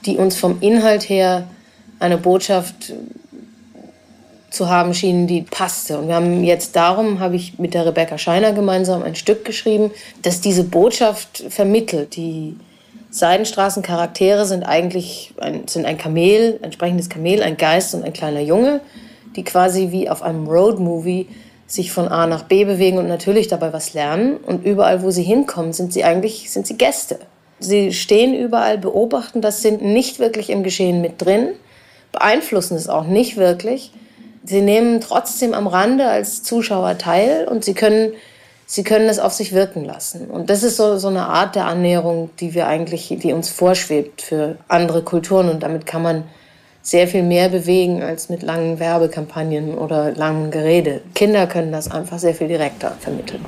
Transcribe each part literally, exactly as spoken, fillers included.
die uns vom Inhalt her eine Botschaft zu haben schienen, die passte. Und wir haben jetzt darum, habe ich mit der Rebecca Scheiner gemeinsam ein Stück geschrieben, das diese Botschaft vermittelt. Die Seidenstraßen-Charaktere sind eigentlich ein, sind ein Kamel, ein sprechendes Kamel, ein Geist und ein kleiner Junge, die quasi wie auf einem Roadmovie sich von A nach B bewegen und natürlich dabei was lernen. Und überall, wo sie hinkommen, sind sie eigentlich sind sie Gäste. Sie stehen überall, beobachten das, sind nicht wirklich im Geschehen mit drin, beeinflussen es auch nicht wirklich. Sie nehmen trotzdem am Rande als Zuschauer teil und sie können, sie können es auf sich wirken lassen. Und das ist so, so eine Art der Annäherung, die wir eigentlich, die uns vorschwebt für andere Kulturen. Und damit kann man sehr viel mehr bewegen als mit langen Werbekampagnen oder langem Gerede. Kinder können das einfach sehr viel direkter vermitteln.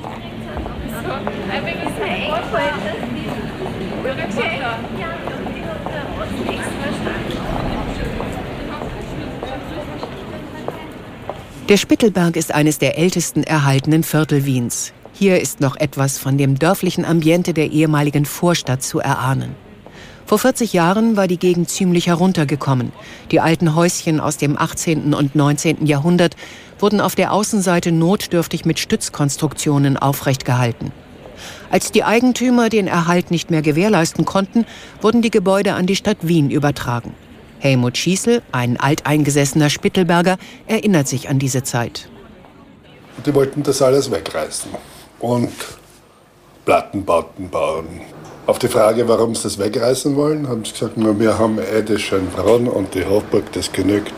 Der Spittelberg ist eines der ältesten erhaltenen Viertel Wiens. Hier ist noch etwas von dem dörflichen Ambiente der ehemaligen Vorstadt zu erahnen. Vor vierzig Jahren war die Gegend ziemlich heruntergekommen. Die alten Häuschen aus dem achtzehnten und neunzehnten Jahrhundert wurden auf der Außenseite notdürftig mit Stützkonstruktionen aufrecht gehalten. Als die Eigentümer den Erhalt nicht mehr gewährleisten konnten, wurden die Gebäude an die Stadt Wien übertragen. Helmut Schießl, ein alteingesessener Spittelberger, erinnert sich an diese Zeit. Die wollten das alles wegreißen und Plattenbauten bauen. Auf die Frage, warum sie das wegreißen wollen, haben sie gesagt, wir haben eh die Schönbrunn und die Hofburg, das genügt.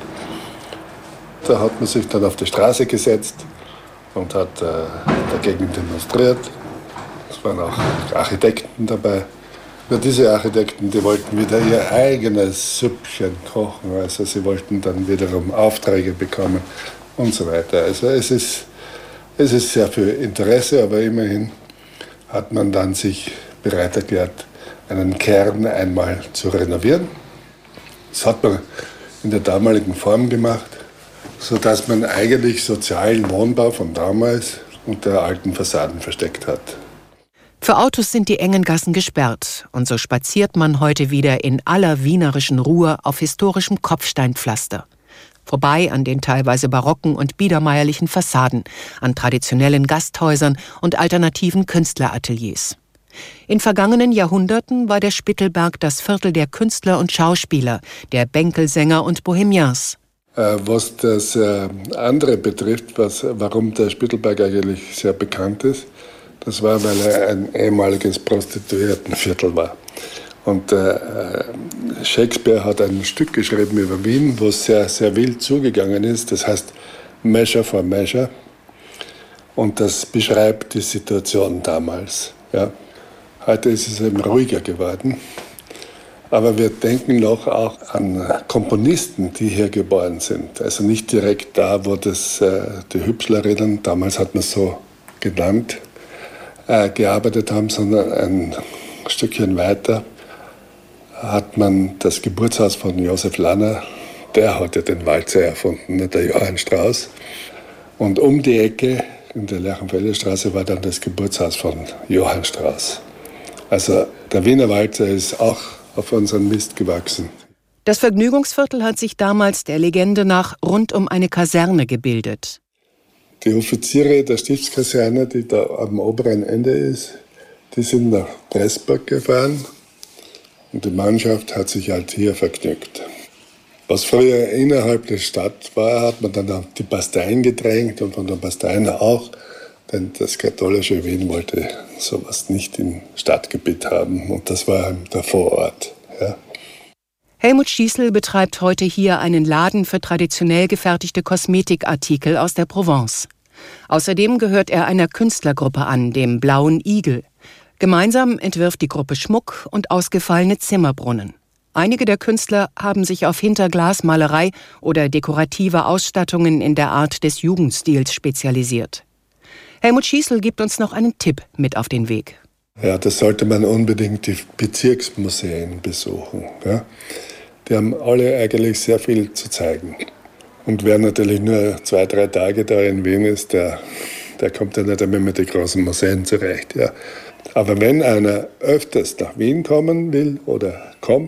Da hat man sich dann auf die Straße gesetzt und hat äh, dagegen demonstriert. Es waren auch Architekten dabei. Nur diese Architekten, die wollten wieder ihr eigenes Süppchen kochen. Also sie wollten dann wiederum Aufträge bekommen und so weiter. Also es ist, es ist sehr viel Interesse, aber immerhin hat man dann sich bereit erklärt, einen Kern einmal zu renovieren. Das hat man in der damaligen Form gemacht, sodass man eigentlich sozialen Wohnbau von damals unter alten Fassaden versteckt hat. Für Autos sind die engen Gassen gesperrt und so spaziert man heute wieder in aller wienerischen Ruhe auf historischem Kopfsteinpflaster. Vorbei an den teilweise barocken und biedermeierlichen Fassaden, an traditionellen Gasthäusern und alternativen Künstlerateliers. In vergangenen Jahrhunderten war der Spittelberg das Viertel der Künstler und Schauspieler, der Bänkelsänger und Bohemians. Was das andere betrifft, was, warum der Spittelberg eigentlich sehr bekannt ist, das war, weil er ein ehemaliges Prostituiertenviertel war. Und äh, Shakespeare hat ein Stück geschrieben über Wien, wo es sehr, sehr wild zugegangen ist. Das heißt Measure for Measure. Und das beschreibt die Situation damals. Ja. Heute ist es eben ruhiger geworden. Aber wir denken noch auch an Komponisten, die hier geboren sind. Also nicht direkt da, wo das, äh, die Hübschlerinnen, damals hat man es so genannt, gearbeitet haben, sondern ein Stückchen weiter hat man das Geburtshaus von Josef Lanner, der hat ja den Walzer erfunden, der Johann Strauss. Und um die Ecke in der Lerchenfelder Straße war dann das Geburtshaus von Johann Strauss. Also der Wiener Walzer ist auch auf unseren Mist gewachsen. Das Vergnügungsviertel hat sich damals der Legende nach rund um eine Kaserne gebildet. Die Offiziere der Stiftskaserne, die da am oberen Ende ist, die sind nach Pressburg gefahren und die Mannschaft hat sich halt hier vergnügt. Was früher innerhalb der Stadt war, hat man dann auf die Basteien gedrängt und von der Basteien auch, denn das katholische Wien wollte sowas nicht im Stadtgebiet haben und das war der Vorort. Ja. Helmut Schießl betreibt heute hier einen Laden für traditionell gefertigte Kosmetikartikel aus der Provence. Außerdem gehört er einer Künstlergruppe an, dem Blauen Igel. Gemeinsam entwirft die Gruppe Schmuck und ausgefallene Zimmerbrunnen. Einige der Künstler haben sich auf Hinterglasmalerei oder dekorative Ausstattungen in der Art des Jugendstils spezialisiert. Helmut Schießl gibt uns noch einen Tipp mit auf den Weg. Ja, das sollte man unbedingt die Bezirksmuseen besuchen. Ja? Die haben alle eigentlich sehr viel zu zeigen. Und wer natürlich nur zwei, drei Tage da in Wien ist, der, der kommt ja nicht einmal mit den großen Museen zurecht. Ja? Aber wenn einer öfters nach Wien kommen will oder kommt,